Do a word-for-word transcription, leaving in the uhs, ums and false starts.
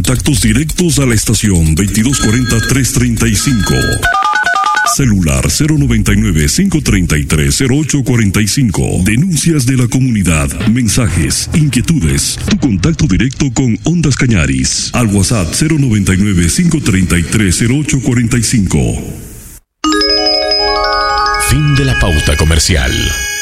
Contactos directos a la estación veintidós cuarenta, trescientos treinta y cinco. Celular cero noventa y nueve, cinco treinta y tres, cero ocho cuarenta y cinco. Denuncias de la comunidad, mensajes, inquietudes. Tu contacto directo con Ondas Cañaris. Al WhatsApp cero noventa y nueve, cinco treinta y tres, cero ocho cuarenta y cinco. Fin de la pauta comercial.